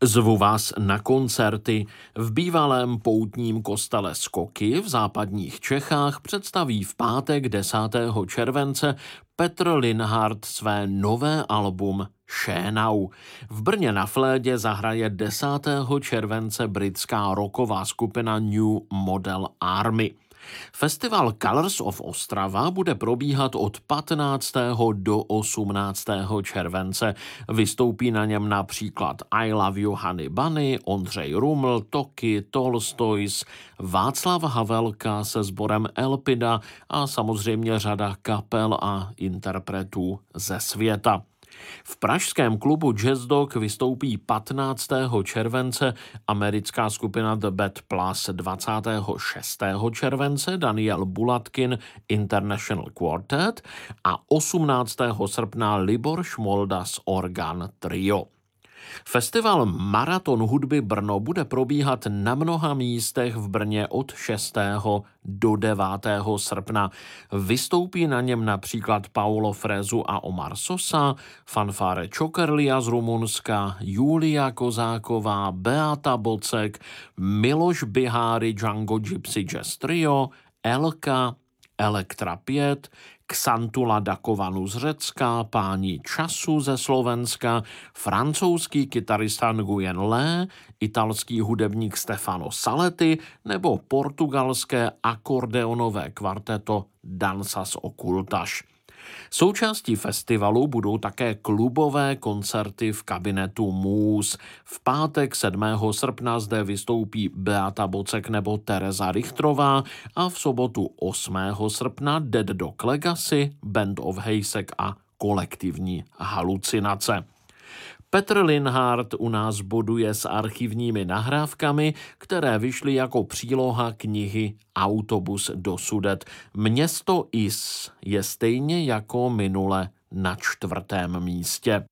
Zvu vás na koncerty. V bývalém poutním kostele Skoky v západních Čechách představí v pátek 10. července Petr Linhart své nové album Šénau. V Brně na Flédě zahraje 10. července britská rocková skupina New Model Army. Festival Colors of Ostrava bude probíhat od 15. do 18. července. Vystoupí na něm například I Love You Honey Bunny, Ondřej Ruml, Toky, Tolstoys, Václav Havelka se sborem Elpida a samozřejmě řada kapel a interpretů ze světa. V pražském klubu Jazz Dog vystoupí 15. července americká skupina The Bad Plus, 26. července Daniel Bulatkin International Quartet a 18. srpna Libor Šmoldas Organ Trio. Festival Maraton hudby Brno bude probíhat na mnoha místech v Brně od 6. do 9. srpna. Vystoupí na něm například Paulo Frezu a Omar Sosa, fanfáre Čokerlia z Rumunska, Julia Kozáková, Beata Bocek, Miloš Biháry Django Gypsy Jazz Trio, Elka, Elektra 5, Xantula Dakovanu z Řecka, Páni času ze Slovenska, francouzský kytarista Nguyen Lé, italský hudebník Stefano Saletti nebo portugalské akordeonové kvarteto Danças Ocultas. Součástí festivalu budou také klubové koncerty v kabinetu Můz. V pátek 7. srpna zde vystoupí Beata Bocek nebo Tereza Richtrová a v sobotu 8. srpna Dead Dog Legacy, Band of Hejsek a kolektivní halucinace. Petr Linhart u nás boduje s archivními nahrávkami, které vyšly jako příloha knihy Autobus do Sudet. Město Is je stejně jako minule na 4. místě.